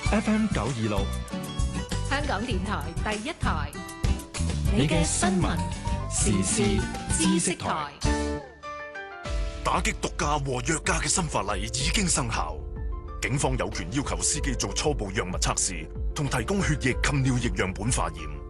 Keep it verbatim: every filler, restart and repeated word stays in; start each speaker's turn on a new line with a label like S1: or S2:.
S1: F M 九二六，
S2: 香港電台第一台，
S1: 你嘅新聞時事知識台。
S3: 打擊毒駕和藥駕嘅新法例已經生效，警方有權要求司機做初步藥物測試，同提供血液及尿液樣本化驗。